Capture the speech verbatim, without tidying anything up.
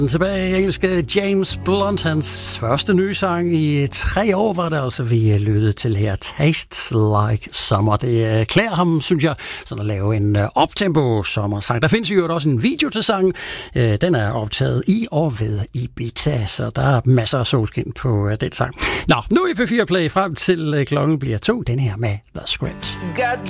Tilbage i engelske James Blunt, hans første nye sang i tre år var det altså, vi lyttede til her, Taste Like Summer. Det klæder ham, synes jeg, sådan at lave en optempo sommersang. Der findes jo også en video til sangen. Den er optaget i og ved Ibiza, så der er masser af solskin på den sang. Nå, nu i P fire Play frem til klokken bliver to, den her med The Script. Got